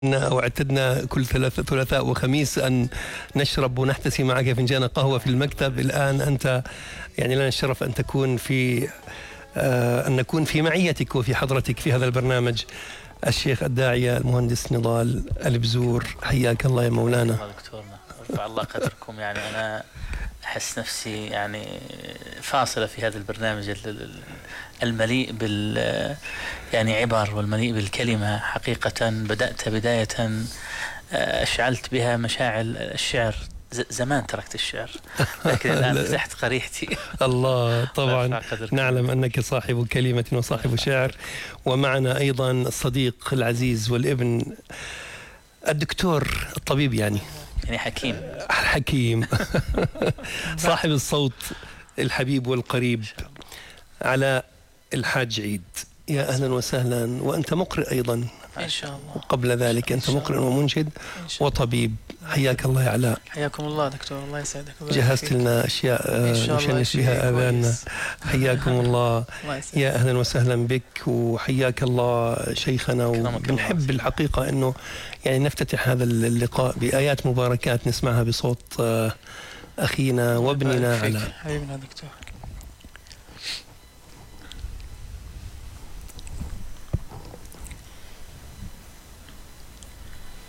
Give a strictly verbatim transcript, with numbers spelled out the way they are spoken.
أو اعتدنا كل ثلاث ثلاثاء وخميس أن نشرب ونحتسي معك فنجان قهوة في المكتب. الآن أنت يعني لنا الشرف أن تكون في آه أن نكون في معيتك وفي حضرتك في هذا البرنامج. الشيخ الداعية المهندس نضال البزور، حياك الله يا مولانا. الله دكتورنا، رفع الله قدركم. يعني أنا أحس نفسي يعني فاصلة في هذا البرنامج المليء بال يعني عبر والمليء بالكلمة. حقيقة بدأت بداية أشعلت بها مشاعل الشعر. زمان تركت الشعر لكن الآن فتحت قريحتي. الله، طبعا نعلم أنك صاحب كلمة وصاحب شعر. ومعنا أيضا الصديق العزيز والابن الدكتور الطبيب يعني يعني حكيم حكيم صاحب الصوت الحبيب والقريب علاء الحاج عيد. يا أهلا وسهلا. وأنت مقرئ أيضا إن شاء الله. وقبل ذلك أنت مقرئ ومنشد وطبيب. حياك الله يا علاء. حياكم الله دكتور، الله يسعدك. جهزت لنا أشياء نشنف بها آذاننا. حياكم الله. يا أهلا وسهلا بك وحياك الله شيخنا. وبنحب الحقيقة أنه يعني نفتتح هذا اللقاء بآيات مباركات نسمعها بصوت أخينا وابننا علاء. حبيبنا دكتور.